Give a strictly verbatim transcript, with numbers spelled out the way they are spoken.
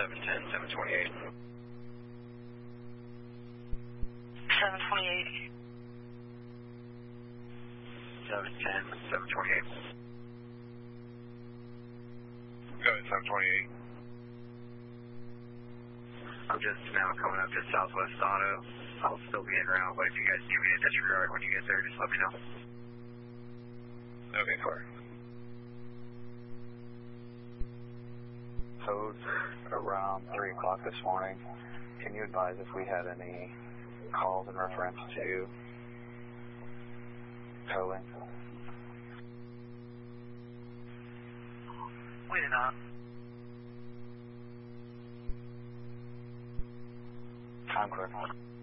seven ten, seven twenty-eight. seven twenty-eight. seven ten, seven twenty-eight. Go ahead, seven twenty-eight. I'm just now coming up to Southwest Auto. I'll still be en route, but if you guys need me to disregard when you get there, just let me know. Okay, car. Code around three o'clock this morning. Can you advise if we had any calls in reference to towing? We did not. Time clear.